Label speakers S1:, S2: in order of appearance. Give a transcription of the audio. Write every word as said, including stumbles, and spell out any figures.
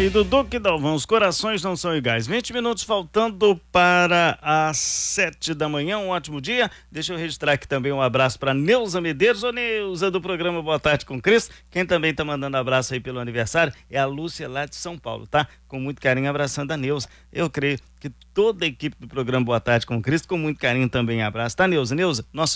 S1: aí do Duque Dalvão, os corações não são iguais. vinte minutos faltando para as sete da manhã, um ótimo dia. Deixa eu registrar aqui também um abraço para Neuza Medeiros, ô Neuza do programa Boa Tarde com Cristo. Quem também tá mandando abraço aí pelo aniversário é a Lúcia lá de São Paulo, tá? Com muito carinho abraçando a Neuza. Eu creio que toda a equipe do programa Boa Tarde com Cristo com muito carinho também abraça, tá, Neuza? Neuza, nosso